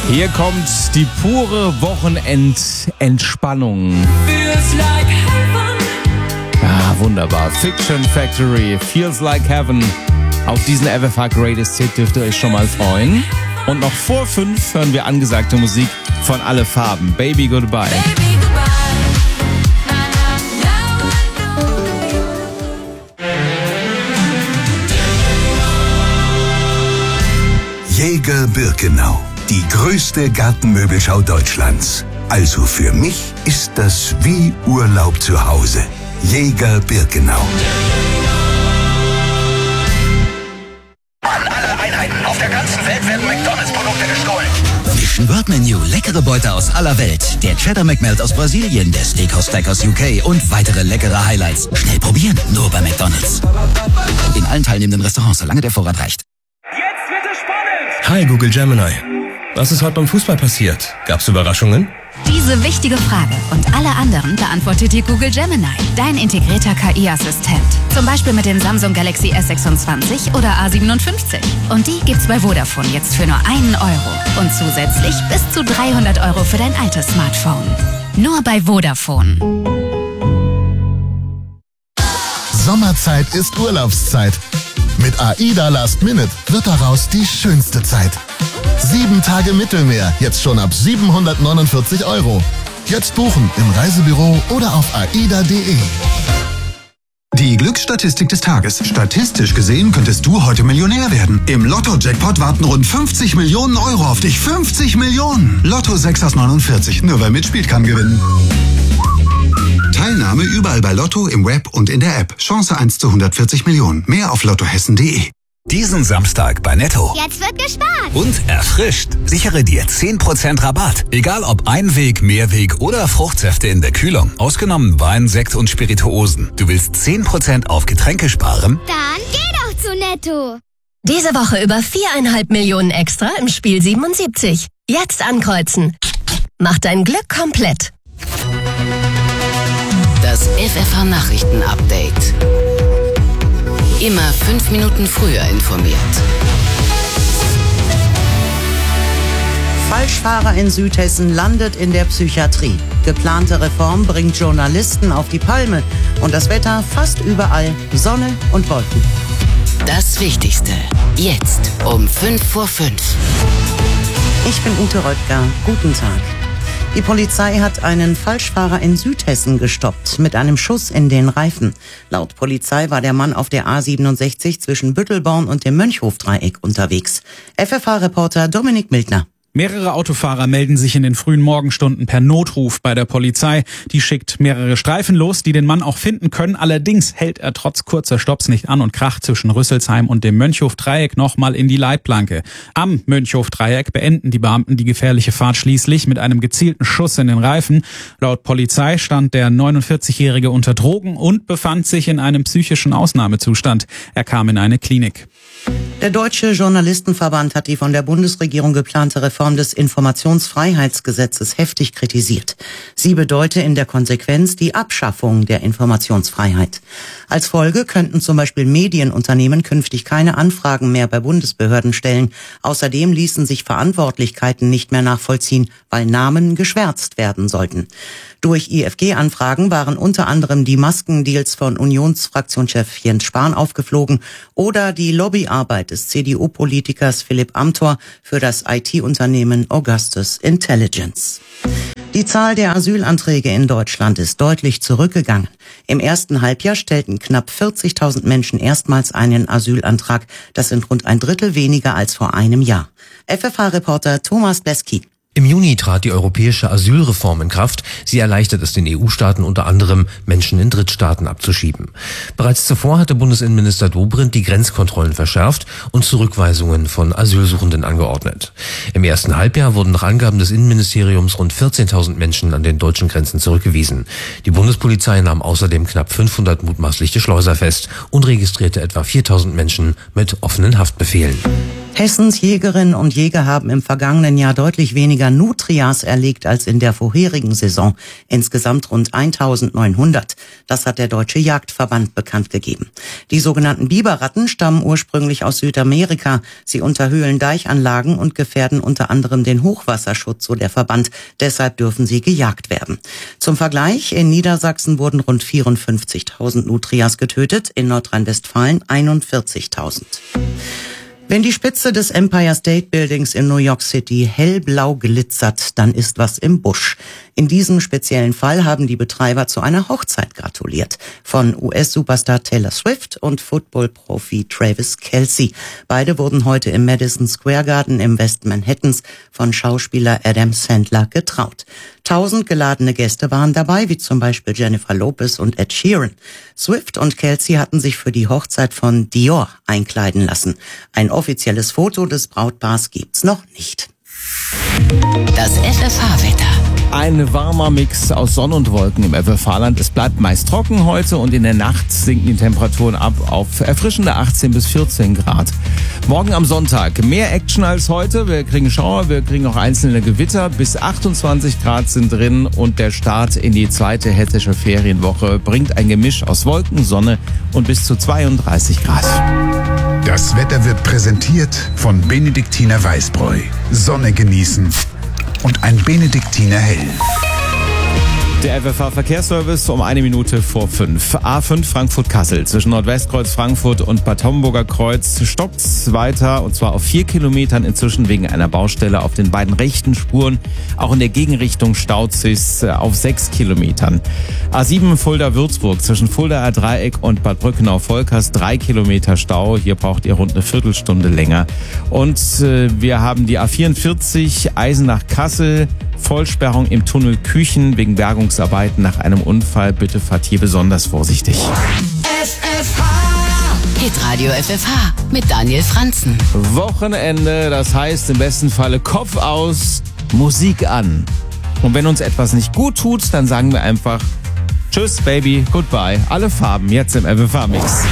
Hier kommt die pure Wochenendentspannung. Ah, wunderbar. Fiction Factory, Feels Like Heaven. Auf diesen FFH Greatest Hit dürft ihr euch schon mal freuen. Und noch vor 5 hören wir angesagte Musik von Alle Farben. Baby Goodbye. Jäger Birkenau, die größte Gartenmöbelschau Deutschlands. Also für mich ist das wie Urlaub zu Hause. Jäger Birkenau. An alle Einheiten auf der ganzen Welt werden McDonalds-Produkte gestohlen. Mission World Menu, leckere Beute aus aller Welt. Der Cheddar McMelt aus Brasilien, der Steakhouse Stack aus UK und weitere leckere Highlights. Schnell probieren, nur bei McDonalds. In allen teilnehmenden Restaurants, solange der Vorrat reicht. Jetzt wird es spannend! Hi Google Gemini. Was ist heute beim Fußball passiert? Gab's Überraschungen? Diese wichtige Frage und alle anderen beantwortet dir Google Gemini, dein integrierter KI-Assistent. Zum Beispiel mit den Samsung Galaxy S26 oder A57. Und die gibt's bei Vodafone jetzt für nur 1 Euro. Und zusätzlich bis zu 300 Euro für dein altes Smartphone. Nur bei Vodafone. Sommerzeit ist Urlaubszeit. Mit AIDA Last Minute wird daraus die schönste Zeit. 7 Tage Mittelmeer, jetzt schon ab 749 Euro. Jetzt buchen im Reisebüro oder auf aida.de. Die Glücksstatistik des Tages. Statistisch gesehen könntest du heute Millionär werden. Im Lotto-Jackpot warten rund 50 Millionen Euro auf dich. 50 Millionen! Lotto 6 aus 49. Nur wer mitspielt, kann gewinnen. Teilnahme überall bei Lotto, im Web und in der App. Chance 1 zu 140 Millionen. Mehr auf lottohessen.de. Diesen Samstag bei Netto. Jetzt wird gespart. Und erfrischt. Sichere dir 10% Rabatt. Egal ob Einweg, Mehrweg oder Fruchtsäfte in der Kühlung. Ausgenommen Wein, Sekt und Spirituosen. Du willst 10% auf Getränke sparen? Dann geh doch zu Netto. Diese Woche über 4,5 Millionen extra im Spiel 77. Jetzt ankreuzen. Mach dein Glück komplett. Das FFH Nachrichten-Update. Immer 5 Minuten früher informiert. Falschfahrer in Südhessen landet in der Psychiatrie. Geplante Reform bringt Journalisten auf die Palme. Und das Wetter fast überall Sonne und Wolken. Das Wichtigste. Jetzt um 5 vor 5. Ich bin Ute Röttger. Guten Tag. Die Polizei hat einen Falschfahrer in Südhessen gestoppt mit einem Schuss in den Reifen. Laut Polizei war der Mann auf der A67 zwischen Büttelborn und dem Mönchhofdreieck unterwegs. FFH-Reporter Dominik Mildner. Mehrere Autofahrer melden sich in den frühen Morgenstunden per Notruf bei der Polizei. Die schickt mehrere Streifen los, die den Mann auch finden können. Allerdings hält er trotz kurzer Stopps nicht an und kracht zwischen Rüsselsheim und dem Mönchhofdreieck nochmal in die Leitplanke. Am Mönchhofdreieck beenden die Beamten die gefährliche Fahrt schließlich mit einem gezielten Schuss in den Reifen. Laut Polizei stand der 49-Jährige unter Drogen und befand sich in einem psychischen Ausnahmezustand. Er kam in eine Klinik. Der Deutsche Journalistenverband hat die von der Bundesregierung geplante Reform des Informationsfreiheitsgesetzes heftig kritisiert. Sie bedeute in der Konsequenz die Abschaffung der Informationsfreiheit. Als Folge könnten zum Beispiel Medienunternehmen künftig keine Anfragen mehr bei Bundesbehörden stellen. Außerdem ließen sich Verantwortlichkeiten nicht mehr nachvollziehen, weil Namen geschwärzt werden sollten. Durch IFG-Anfragen waren unter anderem die Maskendeals von Unionsfraktionschef Jens Spahn aufgeflogen oder die Lobbyarbeit des CDU-Politikers Philipp Amthor für das IT-Unternehmen Augustus Intelligence. Die Zahl der Asylanträge in Deutschland ist deutlich zurückgegangen. Im ersten Halbjahr stellten knapp 40.000 Menschen erstmals einen Asylantrag. Das sind rund ein Drittel weniger als vor einem Jahr. FFH-Reporter Thomas Bleski. Im Juni trat die europäische Asylreform in Kraft. Sie erleichtert es den EU-Staaten unter anderem, Menschen in Drittstaaten abzuschieben. Bereits zuvor hatte Bundesinnenminister Dobrindt die Grenzkontrollen verschärft und Zurückweisungen von Asylsuchenden angeordnet. Im ersten Halbjahr wurden nach Angaben des Innenministeriums rund 14.000 Menschen an den deutschen Grenzen zurückgewiesen. Die Bundespolizei nahm außerdem knapp 500 mutmaßliche Schleuser fest und registrierte etwa 4.000 Menschen mit offenen Haftbefehlen. Hessens Jägerinnen und Jäger haben im vergangenen Jahr deutlich weniger Nutrias erlegt als in der vorherigen Saison. Insgesamt rund 1900. Das hat der Deutsche Jagdverband bekannt gegeben. Die sogenannten Biberratten stammen ursprünglich aus Südamerika. Sie unterhöhlen Deichanlagen und gefährden unter anderem den Hochwasserschutz, so der Verband. Deshalb dürfen sie gejagt werden. Zum Vergleich, in Niedersachsen wurden rund 54.000 Nutrias getötet, in Nordrhein-Westfalen 41.000. Wenn die Spitze des Empire State Buildings in New York City hellblau glitzert, dann ist was im Busch. In diesem speziellen Fall haben die Betreiber zu einer Hochzeit gratuliert. Von US-Superstar Taylor Swift und Football-Profi Travis Kelce. Beide wurden heute im Madison Square Garden im Westen Manhattans von Schauspieler Adam Sandler getraut. 1000 geladene Gäste waren dabei, wie zum Beispiel Jennifer Lopez und Ed Sheeran. Swift und Kelce hatten sich für die Hochzeit von Dior einkleiden lassen. Ein offizielles Foto des Brautpaars gibt's noch nicht. Das FFH-Wetter. Ein warmer Mix aus Sonne und Wolken im FFH-Land. Es bleibt meist trocken heute und in der Nacht sinken die Temperaturen ab auf erfrischende 18 bis 14 Grad. Morgen am Sonntag mehr Action als heute. Wir kriegen Schauer, wir kriegen auch einzelne Gewitter. Bis 28 Grad sind drin und der Start in die zweite hessische Ferienwoche bringt ein Gemisch aus Wolken, Sonne und bis zu 32 Grad. Das Wetter wird präsentiert von Benediktiner Weißbräu. Sonne genießen und ein Benediktiner Hell. Der FFH-Verkehrsservice um 1 Minute vor 5. A5 Frankfurt-Kassel zwischen Nordwestkreuz Frankfurt und Bad Homburger Kreuz stoppt's weiter und zwar auf 4 Kilometern inzwischen wegen einer Baustelle auf den beiden rechten Spuren. Auch in der Gegenrichtung staut sich's auf 6 Kilometern. A7 Fulda-Würzburg zwischen Fuldaer Dreieck und Bad Brückenau-Volkers 3 Kilometer Stau. Hier braucht ihr rund eine Viertelstunde länger. Und wir haben die A44 Eisenach-Kassel. Vollsperrung im Tunnel Küchen wegen Bergungsarbeiten nach einem Unfall. Bitte fahrt hier besonders vorsichtig. Hitradio FFH mit Daniel Franzen. Wochenende, das heißt im besten Falle Kopf aus, Musik an. Und wenn uns etwas nicht gut tut, dann sagen wir einfach Tschüss, Baby, goodbye. Alle Farben jetzt im FFH-Mix.